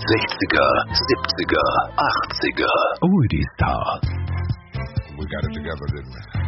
60er, 70er, 80er. Oldie Star. We got it together, didn't we?